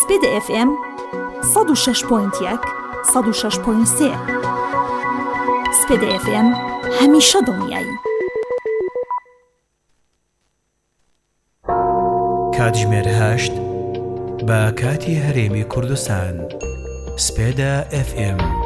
Spêda FM 106.1 106.3 Spêda FM هەمیشە دڵنیایی. کاتژمێر 8 بە کاتی هەرێمی کوردستان. سپێدا FM